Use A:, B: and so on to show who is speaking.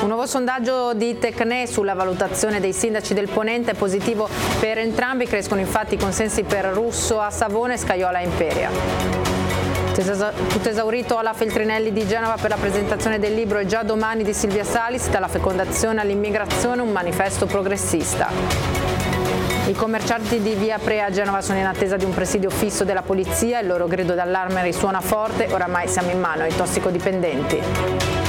A: Un nuovo sondaggio di Tecne sulla valutazione dei sindaci del Ponente è positivo per entrambi, crescono infatti i consensi per Russo a Savona e Scajola a Imperia. Tutto esaurito alla Feltrinelli di Genova per la presentazione del libro E già domani di Silvia Salis, dalla fecondazione all'immigrazione, un manifesto progressista. I commercianti di via Prea a Genova sono in attesa di un presidio fisso della polizia, il loro grido d'allarme risuona forte, oramai siamo in mano ai tossicodipendenti.